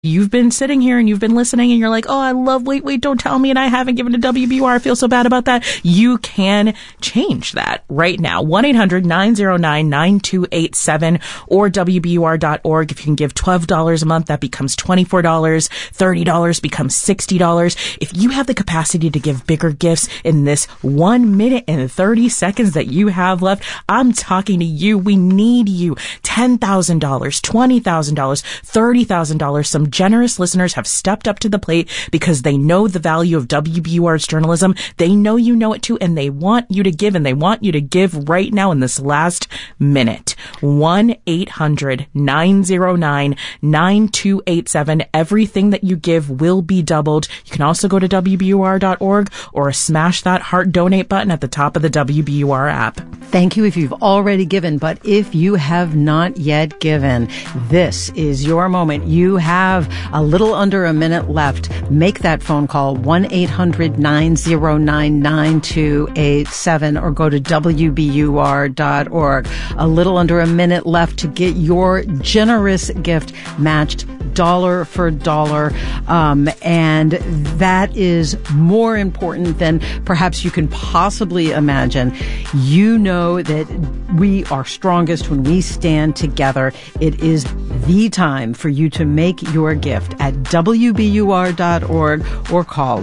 You've been sitting here and you've been listening and you're like, oh, I love Wait, Don't Tell Me and I haven't given to WBUR. I feel so bad about that. You can change that right now. 1-800-909-9287 or WBUR.org. If you can give $12 a month, that becomes $24. $30 becomes $60. If you have the capacity to give bigger gifts in this 1 minute and 30 seconds that you have left, I'm talking to you. We need you. $10,000, $20,000, $30,000. Some generous listeners have stepped up to the plate because they know the value of WBUR's journalism. They know you know it too, and they want you to give, and they want you to give right now in this last minute. 1-800-909-9287. Everything that you give will be doubled. You can also go to WBUR.org or smash that heart donate button at the top of the WBUR app. Thank you if you've already given, but if you have not yet given, this is your moment. You have a little under a minute left. Make that phone call, 1-800-909-9287, or go to WBUR.org. A little under a minute left to get your generous gift matched dollar for dollar. And that is more important than perhaps you can possibly imagine. You know that we are strongest when we stand together. It is the time for you to make your gift at WBUR.org or call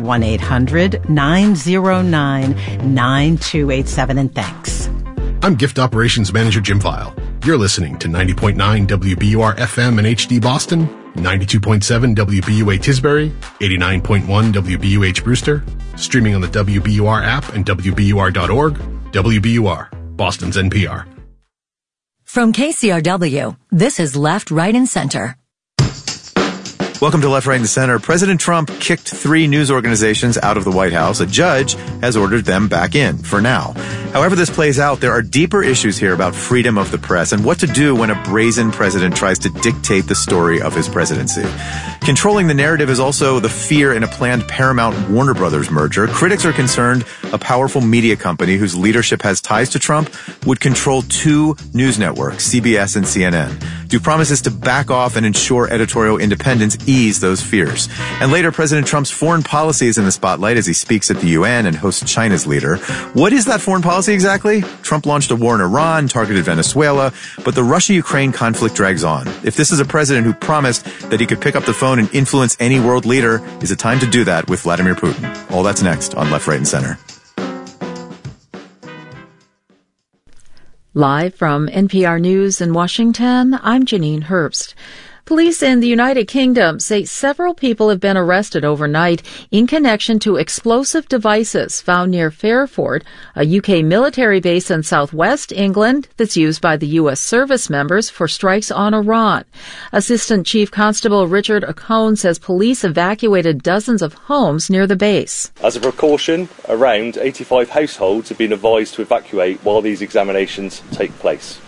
1-800-909-9287. And thanks. I'm Gift Operations Manager Jim File. You're listening to 90.9 WBUR FM and HD Boston, 92.7 WBUA Tisbury, 89.1 WBUH Brewster, streaming on the WBUR app and WBUR.org. WBUR, Boston's NPR. From KCRW, this is Left, Right, and Center. Welcome to Left, Right, and Center. President Trump kicked 3 news organizations out of the White House. A judge has ordered them back in, for now. However this plays out, there are deeper issues here about freedom of the press and what to do when a brazen president tries to dictate the story of his presidency. Controlling the narrative is also the fear in a planned Paramount-Warner Brothers merger. Critics are concerned a powerful media company whose leadership has ties to Trump would control 2 news networks, CBS and CNN. Do promises to back off and ensure editorial independence ease those fears? And later, President Trump's foreign policy is in the spotlight as he speaks at the UN and hosts China's leader. What is that foreign policy exactly? Trump launched a war in Iran, targeted Venezuela, but the Russia-Ukraine conflict drags on. If this is a president who promised that he could pick up the phone and influence any world leader, is it time to do that with Vladimir Putin? All that's next on Left, Right, and Center. Live from NPR News in Washington, I'm Janine Herbst. Police in the United Kingdom say several people have been arrested overnight in connection to explosive devices found near Fairford, a UK military base in southwest England that's used by the U.S. service members for strikes on Iran. Assistant Chief Constable Richard Ocone says police evacuated dozens of homes near the base. As a precaution, around 85 households have been advised to evacuate while these examinations take place.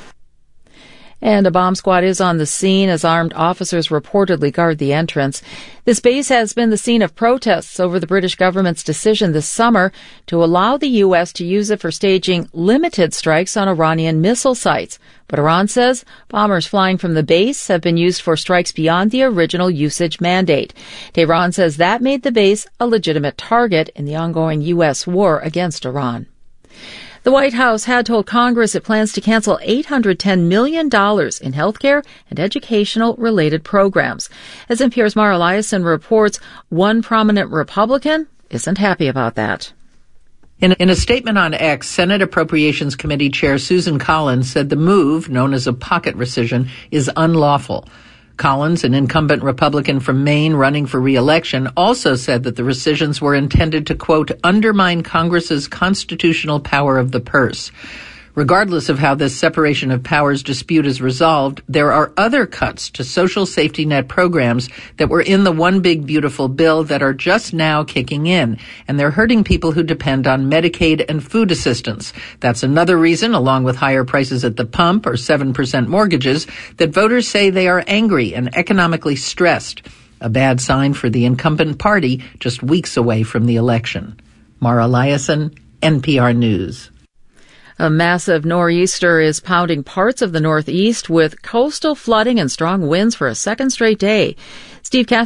And a bomb squad is on the scene as armed officers reportedly guard the entrance. This base has been the scene of protests over the British government's decision this summer to allow the U.S. to use it for staging limited strikes on Iranian missile sites. But Iran says bombers flying from the base have been used for strikes beyond the original usage mandate. Tehran says that made the base a legitimate target in the ongoing U.S. war against Iran. The White House had told Congress it plans to cancel $810 million in healthcare and educational-related programs. As NPR's Mara Liasson reports, one prominent Republican isn't happy about that. In a statement on X, Senate Appropriations Committee Chair Susan Collins said the move, known as a pocket rescission, is unlawful. Collins, an incumbent Republican from Maine running for re-election, also said that the rescissions were intended to, quote, undermine Congress's constitutional power of the purse. Regardless of how this separation of powers dispute is resolved, there are other cuts to social safety net programs that were in the One Big Beautiful Bill that are just now kicking in, and they're hurting people who depend on Medicaid and food assistance. That's another reason, along with higher prices at the pump or 7% mortgages, that voters say they are angry and economically stressed. A bad sign for the incumbent party just weeks away from the election. Mara Liasson, NPR News. A massive nor'easter is pounding parts of the Northeast with coastal flooding and strong winds for a second straight day. Steve Cassidy